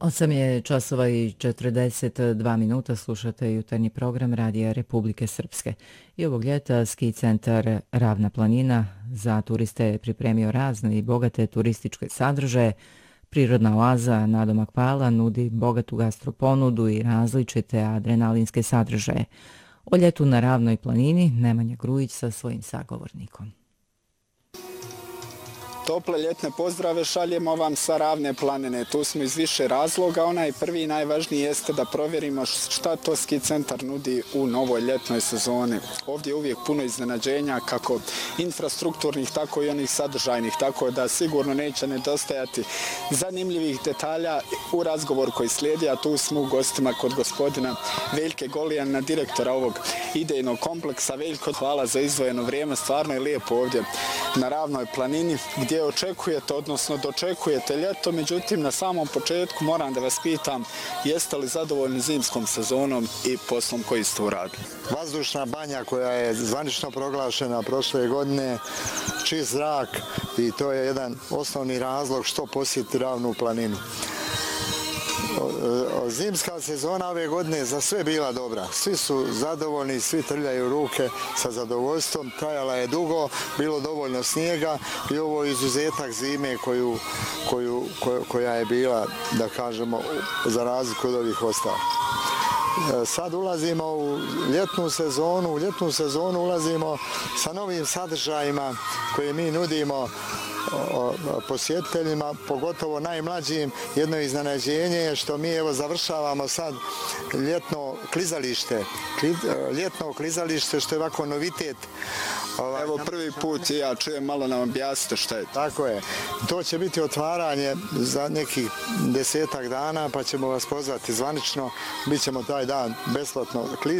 8 je časova i 42 minuta, slušate jutarnji program Radija Republike Srpske. I ovog ljeta ski centar Ravna planina za turiste je pripremio razne i bogate turističke sadržaje. Prirodna oaza nadomak Pala nudi bogatu gastroponudu i različite adrenalinske sadržaje. O ljetu na Ravnoj planini Nemanja Grujić sa svojim sagovornikom. Tople ljetne pozdrave šaljemo vam sa Ravne planine. Tu smo iz više razloga. Onaj prvi i najvažniji jeste da provjerimo šta to ski centar nudi u novoj ljetnoj sezoni. Ovdje je uvijek puno iznenađenja, kako infrastrukturnih, tako i onih sadržajnih, tako da sigurno neće nedostajati zanimljivih detalja u razgovor koji slijedi, a tu smo u gostima kod gospodina Veljke Golijana, direktora ovog idejnog kompleksa. Veljko, hvala za izdvojeno vrijeme, stvarno je lijepo ovdje na Ravnoj planini, gdje očekujete, odnosno dočekujete ljeto. Međutim, na samom početku moram da vas pitam, jeste li zadovoljni zimskom sezonom i poslom koji ste uradili? Vazdušna banja koja je zvanično proglašena prošle godine, čist zrak, i to je jedan osnovni razlog što posjetiti Ravnu planinu. Zimska sezona ove godine za sve bila dobra. Svi su zadovoljni, svi trljaju ruke sa zadovoljstvom. Trajala je dugo, bilo dovoljno snijega i ovo je izuzetak zime koja je bila, da kažemo, za razliku od ovih ostalih. Sad ulazimo u ljetnu sezonu. U ljetnu sezonu ulazimo sa novim sadržajima koje mi nudimo posjetiteljima, pogotovo najmlađim. Jedno iznenađenje je što mi evo završavamo sad ljetno klizalište. Ljetno klizalište što je ovako novitet. Evo prvi put ja čujem, malo nam objasnite šta je. Tako je. To će biti otvaranje za nekih 10-ak dana, pa ćemo vas pozvati zvanično. Bićemo taj dan besplatno klizati.